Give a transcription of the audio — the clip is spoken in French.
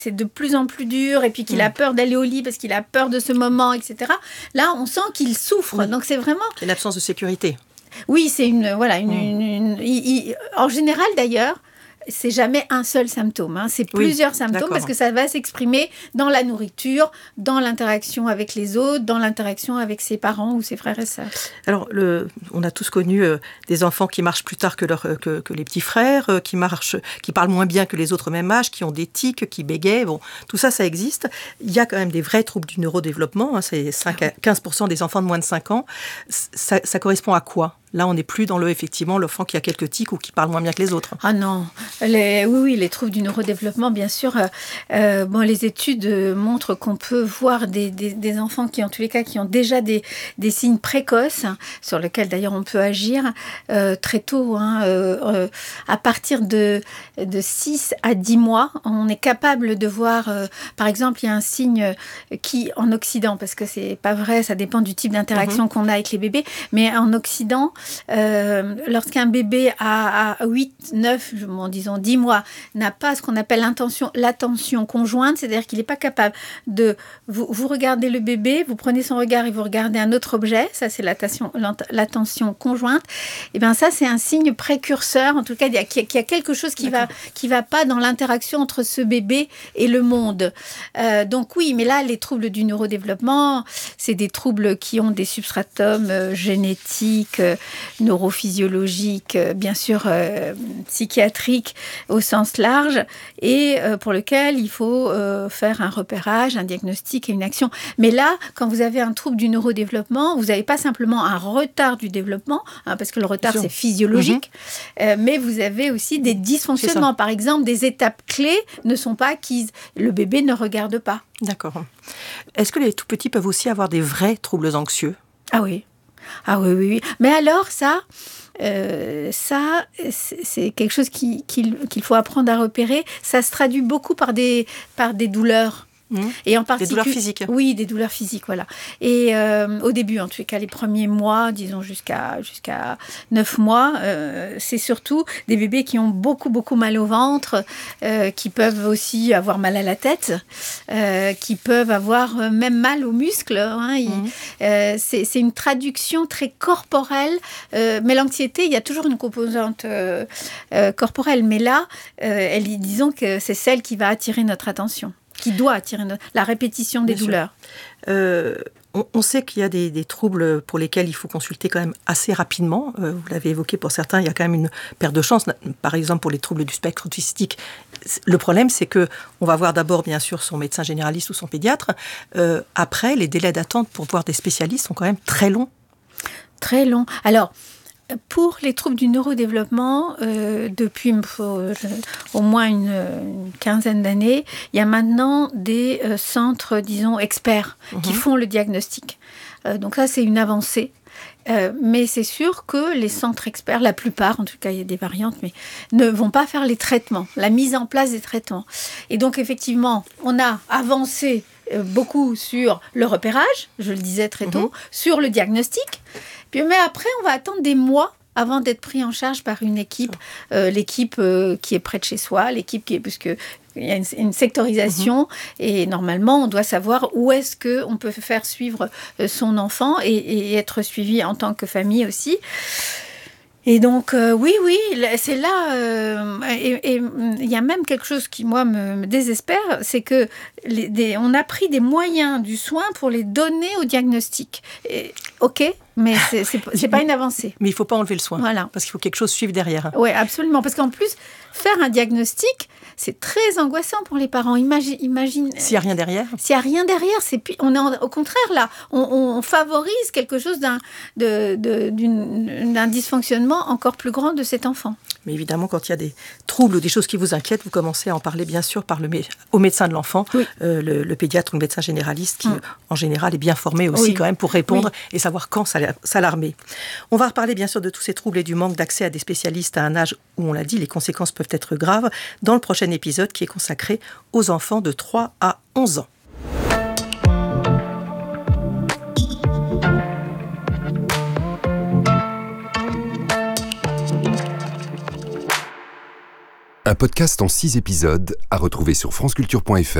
c'est de plus en plus dur, et puis qu'il a peur d'aller au lit parce qu'il a peur de ce moment, etc. Là, on sent qu'il souffre. Oui. Donc, c'est vraiment... C'est l'absence de sécurité. Oui, c'est en général, d'ailleurs, c'est jamais un seul symptôme. Hein. C'est plusieurs symptômes parce que ça va s'exprimer dans la nourriture, dans l'interaction avec les autres, dans l'interaction avec ses parents ou ses frères et sœurs. Alors, on a tous connu des enfants qui marchent plus tard que les petits frères, qui parlent moins bien que les autres même âge, qui ont des tics, qui bégayent. Bon, tout ça, ça existe. Il y a quand même des vrais troubles du neurodéveloppement. Hein. C'est 5 à 15% des enfants de moins de 5 ans. Ça correspond à quoi ? Là, on n'est plus dans effectivement, l'enfant qui a quelques tics ou qui parle moins bien que les autres. Ah non, les troubles du neurodéveloppement, bien sûr. Les études montrent qu'on peut voir des enfants qui, en tous les cas, qui ont déjà des signes précoces, sur lesquels d'ailleurs on peut agir très tôt. À partir de 6 à 10 mois, on est capable de voir, par exemple, il y a un signe qui, en Occident, parce que c'est pas vrai, ça dépend du type d'interaction qu'on a avec les bébés, mais en Occident, lorsqu'un bébé à 8, 9, disons 10 mois, n'a pas ce qu'on appelle l'attention conjointe, c'est-à-dire qu'il n'est pas capable de... Vous regardez le bébé, vous prenez son regard et vous regardez un autre objet, ça c'est l'attention conjointe, et bien ça c'est un signe précurseur, en tout cas qu'il y a quelque chose qui va pas dans l'interaction entre ce bébé et le monde. Donc oui, mais là les troubles du neurodéveloppement, c'est des troubles qui ont des substratums génétiques, neurophysiologiques, bien sûr psychiatriques au sens large, et pour lequel il faut faire un repérage, un diagnostic et une action. Mais là, quand vous avez un trouble du neurodéveloppement, vous n'avez pas simplement un retard du développement, parce que le retard c'est physiologique, mais vous avez aussi des dysfonctionnements. Par exemple, des étapes clés ne sont pas acquises. Le bébé ne regarde pas. D'accord. Est-ce que les tout petits peuvent aussi avoir des vrais troubles anxieux ? Ah oui. Ah oui. Mais alors, ça, c'est quelque chose qu'il faut apprendre à repérer. Ça se traduit beaucoup par des douleurs. Et en des douleurs physiques. Oui, des douleurs physiques, voilà. Et au début, en tout cas, les premiers mois, disons jusqu'à 9 mois, c'est surtout des bébés qui ont beaucoup, beaucoup mal au ventre, qui peuvent aussi avoir mal à la tête, qui peuvent avoir même mal aux muscles. C'est une traduction très corporelle. Mais l'anxiété, il y a toujours une composante corporelle. Mais là, disons que c'est celle qui va attirer notre attention, qui doit attirer la répétition des douleurs. On sait qu'il y a des troubles pour lesquels il faut consulter quand même assez rapidement. Vous l'avez évoqué, pour certains, il y a quand même une perte de chance. Par exemple, pour les troubles du spectre autistique, le problème, c'est qu'on va voir d'abord, bien sûr, son médecin généraliste ou son pédiatre. Après, les délais d'attente pour voir des spécialistes sont quand même très longs. Très longs. Alors, pour les troubles du neurodéveloppement, depuis au moins une quinzaine d'années, il y a maintenant des centres, disons, experts qui font le diagnostic. Donc ça, c'est une avancée. Mais c'est sûr que les centres experts, la plupart, en tout cas il y a des variantes, mais ne vont pas faire les traitements, la mise en place des traitements. Et donc effectivement, on a avancé beaucoup sur le repérage, je le disais très tôt, sur le diagnostic. Puis, mais après, on va attendre des mois avant d'être pris en charge par une équipe, l'équipe qui est près de chez soi, puisque il y a une sectorisation et normalement on doit savoir où est-ce qu'on peut faire suivre son enfant et être suivi en tant que famille aussi. Et donc, oui, c'est là... et il y a même quelque chose qui, moi, me désespère, c'est que on a pris des moyens du soin pour les donner au diagnostic. OK, mais c'est pas une avancée. Mais il ne faut pas enlever le soin, parce qu'il faut que quelque chose suive derrière. Oui, absolument, parce qu'en plus, faire un diagnostic, c'est très angoissant pour les parents. Imagine s'il n'y a rien derrière. S'il n'y a rien derrière, on est au contraire là. On favorise quelque chose d'un dysfonctionnement encore plus grand de cet enfant. Mais évidemment, quand il y a des troubles ou des choses qui vous inquiètent, vous commencez à en parler bien sûr au médecin de l'enfant, le pédiatre ou le médecin généraliste qui, en général, est bien formé aussi quand même pour répondre et savoir quand s'alarmer. On va reparler bien sûr de tous ces troubles et du manque d'accès à des spécialistes à un âge où, on l'a dit, les conséquences peuvent être graves dans le prochain épisode qui est consacré aux enfants de 3 à 11 ans. un podcast en 6 épisodes à retrouver sur franceculture.fr.